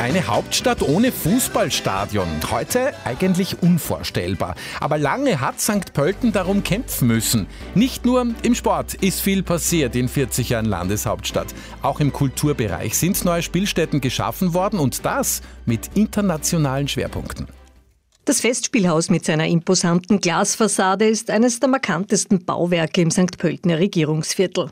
Eine Hauptstadt ohne Fußballstadion. Heute eigentlich unvorstellbar. Aber lange hat St. Pölten darum kämpfen müssen. Nicht nur im Sport ist viel passiert in 40 Jahren Landeshauptstadt. Auch im Kulturbereich sind neue Spielstätten geschaffen worden und das mit internationalen Schwerpunkten. Das Festspielhaus mit seiner imposanten Glasfassade ist eines der markantesten Bauwerke im St. Pöltener Regierungsviertel.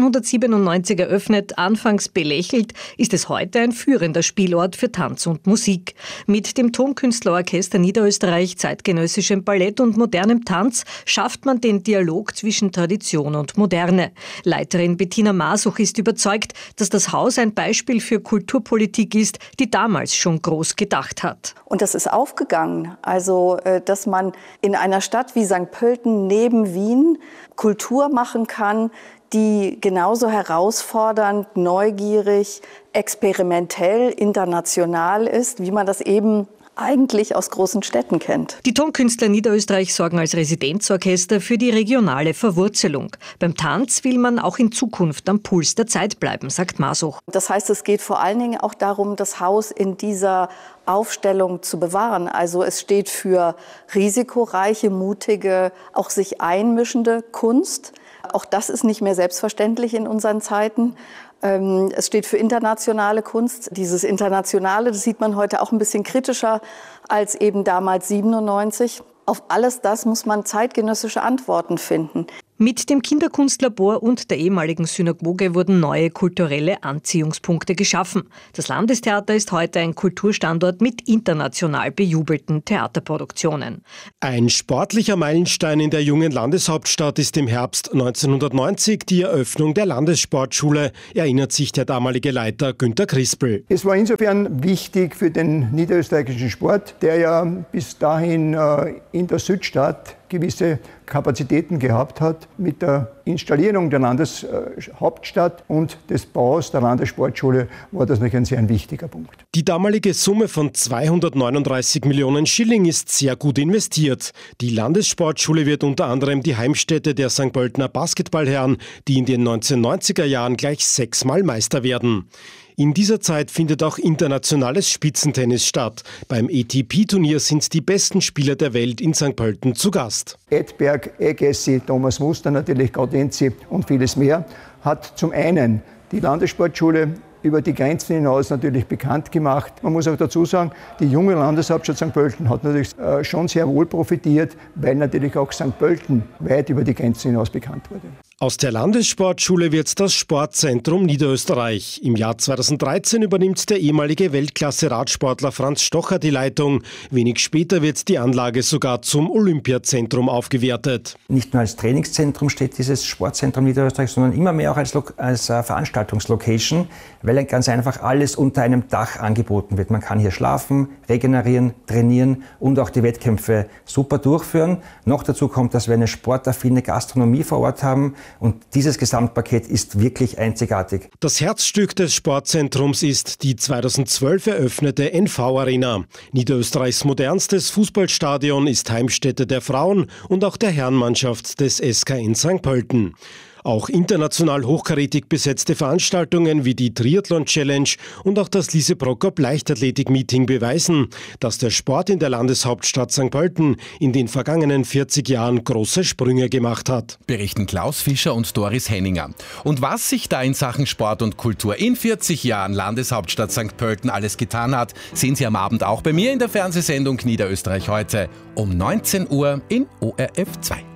1997 eröffnet, anfangs belächelt, ist es heute ein führender Spielort für Tanz und Musik. Mit dem Tonkünstlerorchester Niederösterreich, zeitgenössischem Ballett und modernem Tanz schafft man den Dialog zwischen Tradition und Moderne. Leiterin Bettina Masuch ist überzeugt, dass das Haus ein Beispiel für Kulturpolitik ist, die damals schon groß gedacht hat. Und das ist aufgegangen. Also, dass man in einer Stadt wie St. Pölten neben Wien Kultur machen kann, die genauso herausfordernd, neugierig, experimentell, international ist, wie man das eben eigentlich aus großen Städten kennt. Die Tonkünstler Niederösterreich sorgen als Residenzorchester für die regionale Verwurzelung. Beim Tanz will man auch in Zukunft am Puls der Zeit bleiben, sagt Masuch. Das heißt, es geht vor allen Dingen auch darum, das Haus in dieser Aufstellung zu bewahren. Also es steht für risikoreiche, mutige, auch sich einmischende Kunst. Auch das ist nicht mehr selbstverständlich in unseren Zeiten. Es steht für internationale Kunst. Dieses Internationale, das sieht man heute auch ein bisschen kritischer als eben damals 97. Auf alles das muss man zeitgenössische Antworten finden. Mit dem Kinderkunstlabor und der ehemaligen Synagoge wurden neue kulturelle Anziehungspunkte geschaffen. Das Landestheater ist heute ein Kulturstandort mit international bejubelten Theaterproduktionen. Ein sportlicher Meilenstein in der jungen Landeshauptstadt ist im Herbst 1990 die Eröffnung der Landessportschule, erinnert sich der damalige Leiter Günter Krispel. Es war insofern wichtig für den niederösterreichischen Sport, der ja bis dahin in der Südstadt gewisse Kapazitäten gehabt hat. Mit der Installierung der Landeshauptstadt und des Baus der Landessportschule war das natürlich ein sehr wichtiger Punkt. Die damalige Summe von 239 Millionen Schilling ist sehr gut investiert. Die Landessportschule wird unter anderem die Heimstätte der St. Pöltener Basketballherren, die in den 1990er Jahren gleich 6-mal Meister werden. In dieser Zeit findet auch internationales Spitzentennis statt. Beim ATP-Turnier sind die besten Spieler der Welt in St. Pölten zu Gast. Edberg, Agassi, Thomas Muster, natürlich Gaudenzi und vieles mehr hat zum einen die Landessportschule über die Grenzen hinaus natürlich bekannt gemacht. Man muss auch dazu sagen, die junge Landeshauptstadt St. Pölten hat natürlich schon sehr wohl profitiert, weil natürlich auch St. Pölten weit über die Grenzen hinaus bekannt wurde. Aus der Landessportschule wird das Sportzentrum Niederösterreich. Im Jahr 2013 übernimmt der ehemalige Weltklasse-Radsportler Franz Stocher die Leitung. Wenig später wird die Anlage sogar zum Olympiazentrum aufgewertet. Nicht nur als Trainingszentrum steht dieses Sportzentrum Niederösterreich, sondern immer mehr auch als Veranstaltungslocation, weil ganz einfach alles unter einem Dach angeboten wird. Man kann hier schlafen, regenerieren, trainieren und auch die Wettkämpfe super durchführen. Noch dazu kommt, dass wir eine sportaffine Gastronomie vor Ort haben. Und dieses Gesamtpaket ist wirklich einzigartig. Das Herzstück des Sportzentrums ist die 2012 eröffnete NV-Arena. Niederösterreichs modernstes Fußballstadion ist Heimstätte der Frauen und auch der Herrenmannschaft des SKN St. Pölten. Auch international hochkarätig besetzte Veranstaltungen wie die Triathlon-Challenge und auch das Lise Prokop Leichtathletik-Meeting beweisen, dass der Sport in der Landeshauptstadt St. Pölten in den vergangenen 40 Jahren große Sprünge gemacht hat. Berichten Klaus Fischer und Doris Henninger. Und was sich da in Sachen Sport und Kultur in 40 Jahren Landeshauptstadt St. Pölten alles getan hat, sehen Sie am Abend auch bei mir in der Fernsehsendung Niederösterreich heute um 19 Uhr in ORF 2.